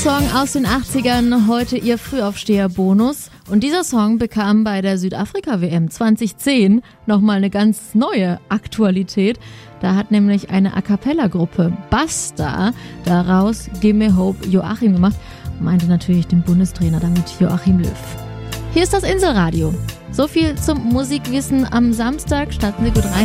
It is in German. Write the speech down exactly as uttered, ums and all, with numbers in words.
Song aus den achtzigern, heute ihr Frühaufsteher-Bonus. Und dieser Song bekam bei der Südafrika-W M zwanzig zehn nochmal eine ganz neue Aktualität. Da hat nämlich eine A-Cappella-Gruppe, Basta, daraus Gimme Hope Joachim gemacht. Und meinte natürlich den Bundestrainer damit, Joachim Löw. Hier ist das Inselradio. So viel zum Musikwissen am Samstag. Starten Sie gut rein.